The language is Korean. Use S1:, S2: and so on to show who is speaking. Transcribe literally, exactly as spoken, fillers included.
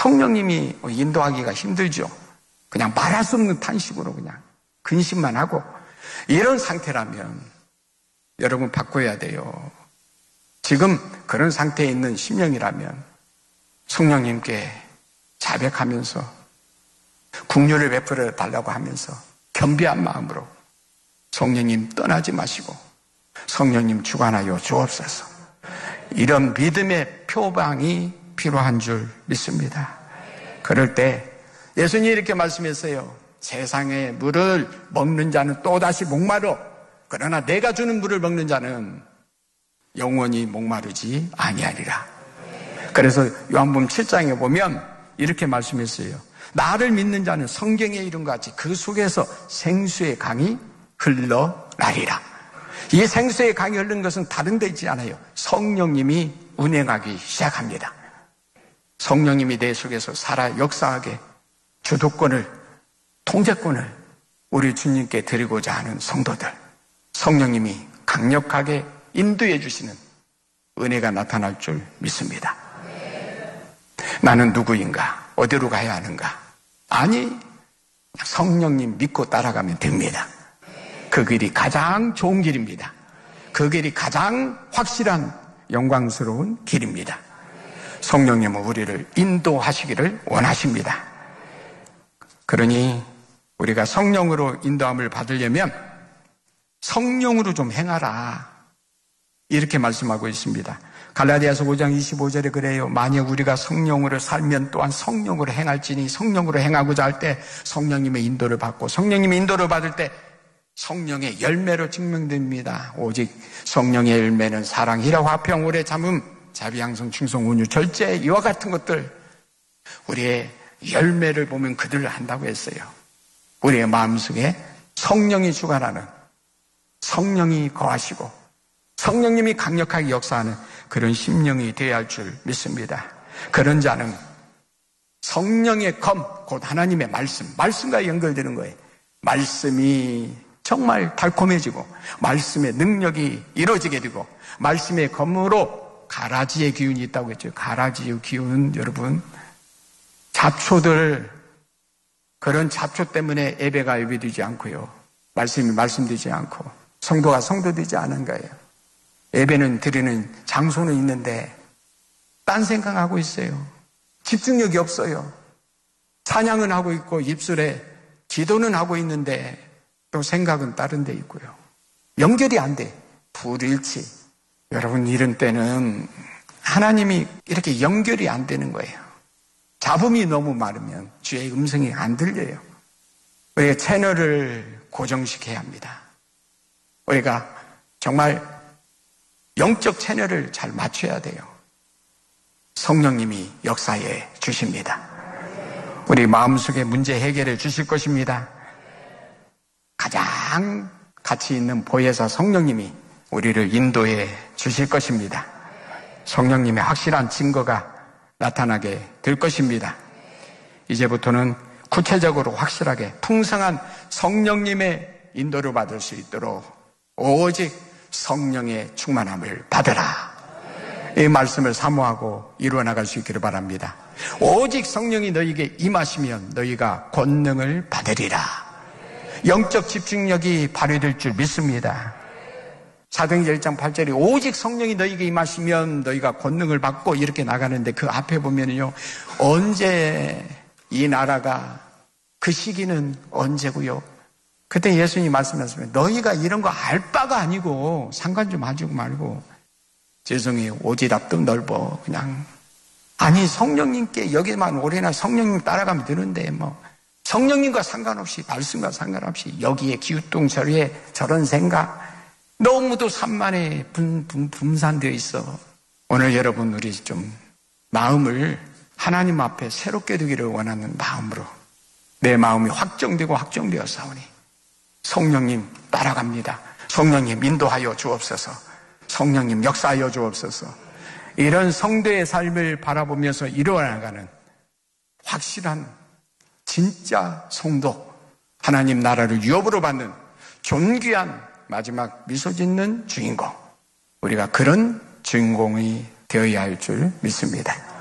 S1: 성령님이 인도하기가 힘들죠. 그냥 말할 수 없는 탄식으로 그냥 근심만 하고, 이런 상태라면 여러분 바꿔야 돼요. 지금 그런 상태에 있는 심령이라면 성령님께 자백하면서 긍휼을 베풀어 달라고 하면서 겸비한 마음으로 성령님 떠나지 마시고 성령님 주관하여 주옵소서, 이런 믿음의 표방이 필요한 줄 믿습니다. 그럴 때 예수님이 이렇게 말씀했어요. 세상의 물을 먹는 자는 또다시 목마르, 그러나 내가 주는 물을 먹는 자는 영원히 목마르지 아니하리라. 그래서 요한복음 칠 장에 보면 이렇게 말씀했어요. 나를 믿는 자는 성경의 이름과 같이 그 속에서 생수의 강이 흘러나리라. 이 생수의 강이 흐르는 것은 다른 데 있지 않아요. 성령님이 운행하기 시작합니다. 성령님이 내 속에서 살아 역사하게 주도권을, 통제권을 우리 주님께 드리고자 하는 성도들, 성령님이 강력하게 인도해 주시는 은혜가 나타날 줄 믿습니다. 나는 누구인가? 어디로 가야 하는가? 아니, 성령님 믿고 따라가면 됩니다. 그 길이 가장 좋은 길입니다. 그 길이 가장 확실한 영광스러운 길입니다. 성령님은 우리를 인도하시기를 원하십니다. 그러니 우리가 성령으로 인도함을 받으려면 성령으로 좀 행하라, 이렇게 말씀하고 있습니다. 갈라디아서 오 장 이십오 절에 그래요. 만약 우리가 성령으로 살면 또한 성령으로 행할지니, 성령으로 행하고자 할 때 성령님의 인도를 받고 성령님의 인도를 받을 때 성령의 열매로 증명됩니다. 오직 성령의 열매는 사랑, 희락, 화평, 오래 참음, 자비, 양성, 충성, 온유, 절제, 이와 같은 것들, 우리의 열매를 보면 그들을 한다고 했어요. 우리의 마음속에 성령이 주관하는, 성령이 거하시고 성령님이 강력하게 역사하는 그런 심령이 되어야 할 줄 믿습니다. 그런 자는 성령의 검, 곧 하나님의 말씀, 말씀과 연결되는 거예요. 말씀이 정말 달콤해지고 말씀의 능력이 이루어지게 되고 말씀의 검으로 가라지의 기운이 있다고 했죠. 가라지의 기운은 여러분, 잡초들, 그런 잡초 때문에 예배가 예배되지 않고요, 말씀이 말씀되지 않고 성도가 성도되지 않은 거예요. 예배는 드리는 장소는 있는데 딴 생각하고 있어요. 집중력이 없어요. 찬양은 하고 있고 입술에 기도는 하고 있는데 또 생각은 다른 데 있고요. 연결이 안 돼. 불일치. 여러분, 이런 때는 하나님이 이렇게 연결이 안 되는 거예요. 잡음이 너무 많으면 주의 음성이 안 들려요. 우리가 채널을 고정시켜야 합니다. 우리가 정말 영적 채널을 잘 맞춰야 돼요. 성령님이 역사해 주십니다. 우리 마음속에 문제 해결해 주실 것입니다. 가장 가치 있는 보혜사 성령님이 우리를 인도해 주실 것입니다. 성령님의 확실한 증거가 나타나게 될 것입니다. 이제부터는 구체적으로 확실하게 풍성한 성령님의 인도를 받을 수 있도록 오직 성령의 충만함을 받으라, 이 말씀을 사모하고 이루어 나갈 수 있기를 바랍니다. 오직 성령이 너희에게 임하시면 너희가 권능을 받으리라. 영적 집중력이 발휘될 줄 믿습니다. 사도행전 일 장 팔 절에 오직 성령이 너희에게 임하시면 너희가 권능을 받고 이렇게 나가는데, 그 앞에 보면요, 언제 이 나라가, 그 시기는 언제고요? 그때 예수님이 말씀하시면 너희가 이런 거 알 바가 아니고 상관 좀 하지 말고, 죄송해요, 오지랖도 넓어 그냥. 아니, 성령님께 여기만 오래나 성령님 따라가면 되는데 뭐 성령님과 상관없이, 말씀과 상관없이 여기에 기웃동처리에 저런 생각 너무도 산만해 분, 분, 분산되어 있어. 오늘 여러분, 우리 좀 마음을 하나님 앞에 새롭게 두기를 원하는 마음으로 내 마음이 확정되고 확정되어 싸우니 성령님 따라갑니다. 성령님 인도하여 주옵소서. 성령님 역사하여 주옵소서. 이런 성도의 삶을 바라보면서 이루어나가는 확실한 진짜 성도, 하나님 나라를 유업으로 받는 존귀한 마지막 미소 짓는 주인공, 우리가 그런 주인공이 되어야 할 줄 믿습니다.